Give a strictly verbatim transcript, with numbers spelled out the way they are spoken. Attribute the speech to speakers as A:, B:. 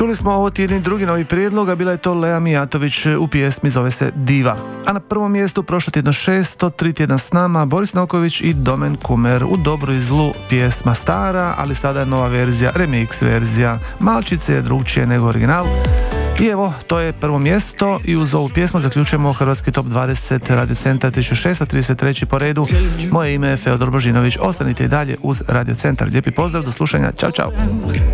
A: Čuli smo ovo tjedni drugi novi prijedlog, a bila je to Lea Mijatović u pjesmi, zove se Diva. A na prvom mjestu prošlo tjedno šesto, tri tjedna s nama, Boris Noković i Domen Kumer u Dobru i zlu, pjesma stara, ali sada je nova verzija, remix verzija, malčice je drugčije nego original. I evo, to je prvo mjesto i uz ovu pjesmu zaključujemo Hrvatski top dvadeset Radio Centar tisuću šesto trideset tri po redu. Moje ime je Feodor Božinović, ostanite i dalje uz Radio Centar. Lijepi pozdrav, do slušanja, čao čao.